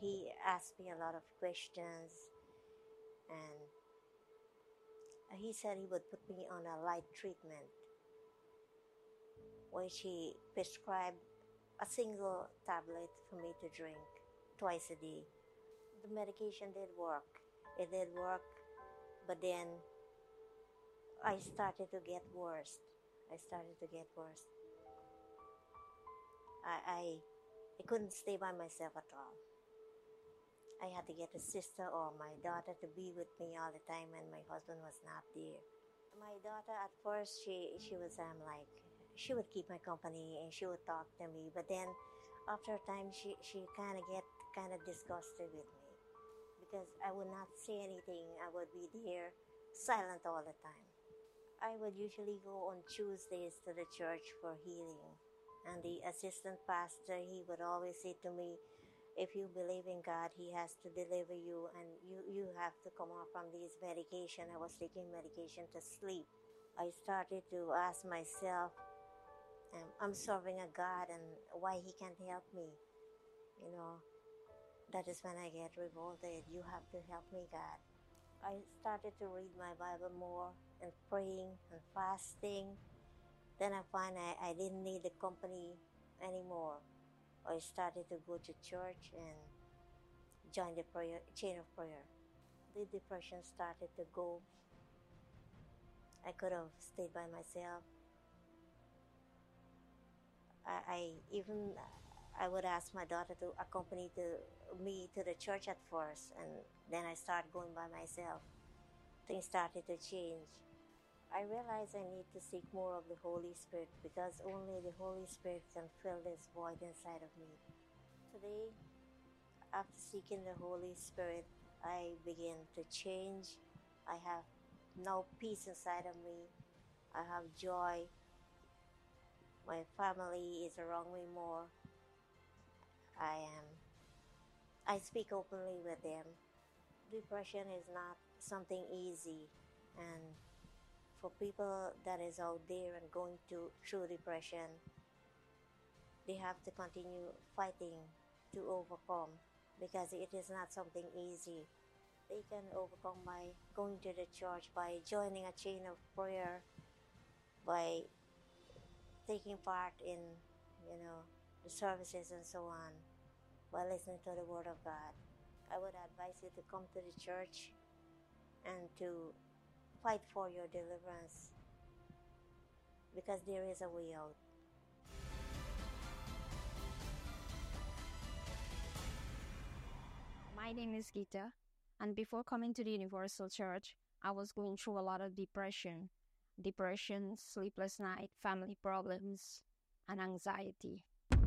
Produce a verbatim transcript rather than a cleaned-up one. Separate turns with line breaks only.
he asked me a lot of questions, and he said he would put me on a light treatment, which he prescribed a single tablet for me to drink twice a day. The medication did work. It did work, but then I started to get worse. I started to get worse. I, I, I couldn't stay by myself at all. I had to get a sister or my daughter to be with me all the time when my husband was not there. My daughter, at first, she, she was um, like, she would keep my company and she would talk to me, but then after a time, she, she kind of get kind of disgusted with me because I would not say anything. I would be there silent all the time. I would usually go on Tuesdays to the church for healing, and the assistant pastor, he would always say to me, if you believe in God, He has to deliver you, and you, you have to come off from this medication. I was taking medication to sleep. I started to ask myself, um, I'm serving a God, and why He can't help me? You know, that is when I get revolted. You have to help me, God. I started to read my Bible more and praying and fasting. Then I find I, I didn't need the company anymore. I started to go to church and join the prayer chain of prayer. The depression started to go. I could have stayed by myself. I, I even I would ask my daughter to accompany to me to the church at first, and then I started going by myself. Things started to change. I realized I need to seek more of the Holy Spirit because only the Holy Spirit can fill this void inside of me. Today, after seeking the Holy Spirit, I begin to change. I have now peace inside of me. I have joy. My family is around me more. I am. I speak openly with them. Depression is not something easy, and for people that is out there and going to through depression, they have to continue fighting to overcome because it is not something easy. They can overcome by going to the church, by joining a chain of prayer, by taking part in, you know, the services and so on, by listening to the Word of God. I would advise you to come to the church and to fight for your deliverance because there is a way out.
My name is Gita, and before coming to the Universal Church, I was going through a lot of depression. Depression, sleepless night, family problems, and anxiety.